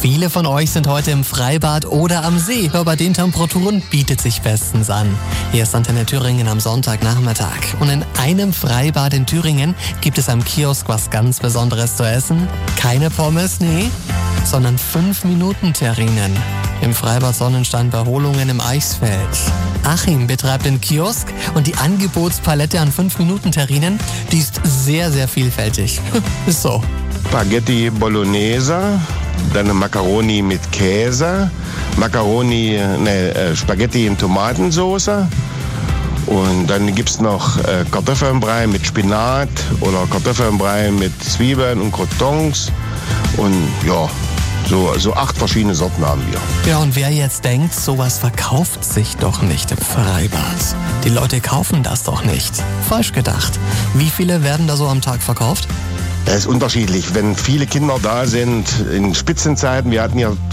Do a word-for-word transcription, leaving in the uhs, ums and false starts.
Viele von euch sind heute im Freibad oder am See. Bei den Temperaturen bietet sich bestens an. Hier ist Antenne Thüringen am Sonntagnachmittag. Und in einem Freibad in Thüringen gibt es am Kiosk was ganz Besonderes zu essen. Keine Pommes, nee, sondern fünf Minuten Terrinen. Im Freibad Sonnenstein bei Holungen im Eichsfeld. Achim betreibt den Kiosk und die Angebotspalette an fünf Minuten Terrinen, die ist sehr, sehr vielfältig. Ist so. Spaghetti Bolognese, dann Macaroni mit Käse, Macaroni, ne, äh, Spaghetti in Tomatensauce und dann gibt's noch äh, Kartoffelbrei mit Spinat oder Kartoffelbrei mit Zwiebeln und Croutons und ja, so, so acht verschiedene Sorten haben wir. Ja, und wer jetzt denkt, sowas verkauft sich doch nicht im Freibad. Die Leute kaufen das doch nicht. Falsch gedacht. Wie viele werden da so am Tag verkauft? Es ist unterschiedlich. Wenn viele Kinder da sind, in Spitzenzeiten, wir hatten ja